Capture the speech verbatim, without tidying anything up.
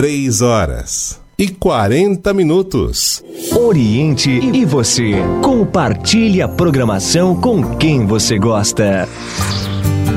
três horas e quarenta minutos. Oriente e você. Compartilhe a programação com quem você gosta.